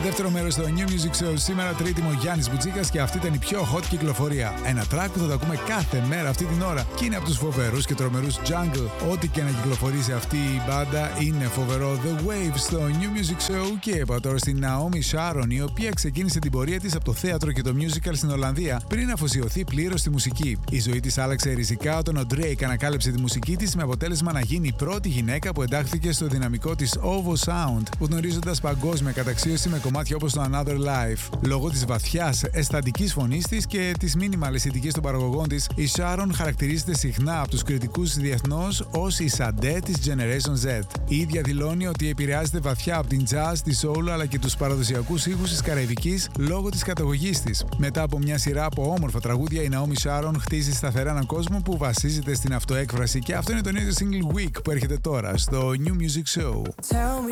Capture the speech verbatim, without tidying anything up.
Δεύτερο μέρος στο New Music Show. Σήμερα τρίτιμο Γιάννης Μπουτσίκας και αυτή ήταν η πιο hot κυκλοφορία. Ένα track που θα το ακούμε κάθε μέρα αυτή την ώρα και είναι από τους φοβερούς και τρομερούς Jungle. Ό,τι και να κυκλοφορήσει αυτή η μπάντα είναι φοβερό. The Waves στο New Music Show. Και είπα τώρα στην Naomi Sharon, η οποία ξεκίνησε την πορεία της από το θέατρο και το musical στην Ολλανδία πριν αφοσιωθεί πλήρως στη μουσική. Η ζωή της άλλαξε ριζικά όταν ο Drake ανακάλυψε τη μουσική της με αποτέλεσμα να γίνει η πρώτη γυναίκα που εντάχθηκε στο δυναμικό της OVO Sound, γνωρίζοντας παγκόσμια καταξίωση με κομμάτια όπως το Another Life. Λόγω της βαθιάς αισθαντικής φωνής της και της minimal αισθητικής των παραγωγών της, η Sharon χαρακτηρίζεται συχνά από τους κριτικούς διεθνώς ως η Sade της Generation Z. Η ίδια δηλώνει ότι επηρεάζεται βαθιά από την jazz, τη soul αλλά και τους παραδοσιακούς ήχους της Καραϊβικής λόγω της καταγωγής της. Μετά από μια σειρά από όμορφα τραγούδια, η Naomi Sharon χτίζει σταθερά έναν κόσμο που βασίζεται στην αυτοέκφραση και αυτό είναι το νέο single Week που έρχεται τώρα στο New Music Show. Tell me